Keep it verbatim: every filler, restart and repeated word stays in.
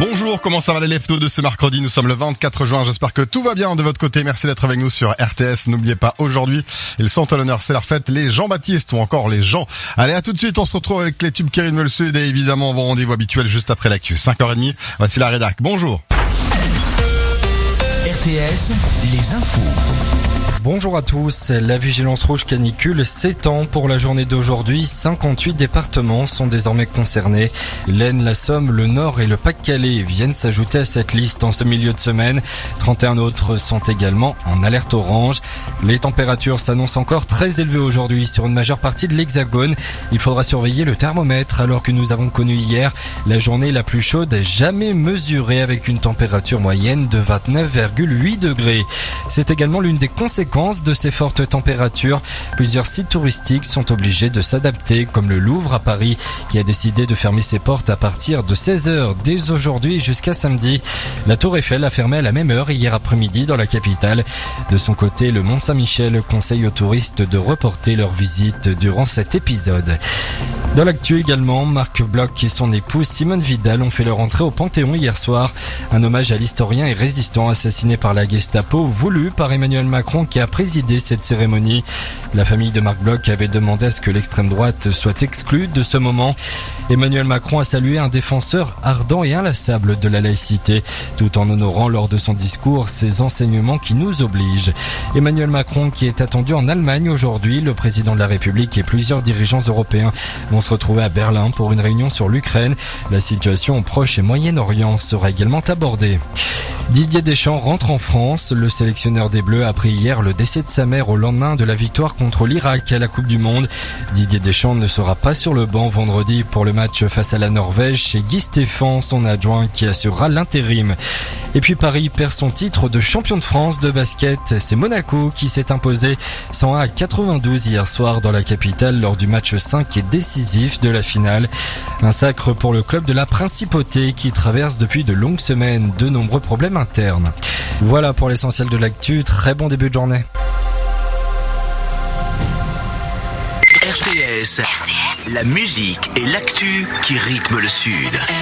Bonjour, comment ça va les leftos de ce mercredi? Nous sommes le vingt-quatre juin, j'espère que tout va bien de votre côté. Merci d'être avec nous sur R T S. N'oubliez pas, aujourd'hui, ils sont à l'honneur, c'est leur fête, les Jean-Baptiste ou encore les Jean. Allez, à tout de suite, on se retrouve avec les tubes Kérim Le Sud et évidemment vos rendez-vous habituels juste après l'actu. cinq heures trente, voici la rédac. Bonjour. R T S, les infos. Bonjour à tous, la vigilance rouge canicule s'étend pour la journée d'aujourd'hui. cinquante-huit départements sont désormais concernés. L'Aisne, la Somme, le Nord et le Pas-de-Calais viennent s'ajouter à cette liste en ce milieu de semaine. trente et un autres sont également en alerte orange. Les températures s'annoncent encore très élevées aujourd'hui sur une majeure partie de l'Hexagone. Il faudra surveiller le thermomètre alors que nous avons connu hier la journée la plus chaude jamais mesurée avec une température moyenne de vingt-neuf virgule huit degrés. C'est également l'une des conséquences de ces fortes températures. Plusieurs sites touristiques sont obligés de s'adapter, comme le Louvre à Paris, qui a décidé de fermer ses portes à partir de seize heures dès aujourd'hui jusqu'à samedi. La Tour Eiffel a fermé à la même heure hier après-midi dans la capitale. De son côté, le Mont-Saint-Michel conseille aux touristes de reporter leur visite durant cet épisode. Dans l'actu également, Marc Bloch et son épouse Simone Vidal ont fait leur entrée au Panthéon hier soir. Un hommage à l'historien et résistant assassiné par la Gestapo, voulu par Emmanuel Macron qui a présidé cette cérémonie. La famille de Marc Bloch avait demandé à ce que l'extrême droite soit exclue de ce moment. Emmanuel Macron a salué un défenseur ardent et inlassable de la laïcité, tout en honorant lors de son discours ses enseignements qui nous obligent. Emmanuel Macron qui est attendu en Allemagne aujourd'hui, le président de la République et plusieurs dirigeants européens vont se retrouver à Berlin pour une réunion sur l'Ukraine. La situation au Proche et Moyen-Orient sera également abordée. Didier Deschamps rentre en France. Le sélectionneur des Bleus a appris hier le décès de sa mère au lendemain de la victoire contre l'Irak à la Coupe du Monde. Didier Deschamps ne sera pas sur le banc vendredi pour le match face à la Norvège. C'est Guy Stéphane, son adjoint, qui assurera l'intérim. Et puis Paris perd son titre de champion de France de basket. C'est Monaco qui s'est imposé cent un à quatre-vingt-douze hier soir dans la capitale lors du match cinq et décisif de la finale. Un sacre pour le club de la Principauté qui traverse depuis de longues semaines de nombreux problèmes internes. Voilà pour l'essentiel de l'actu. Très bon début de journée. R T S, la musique et l'actu qui rythment le Sud.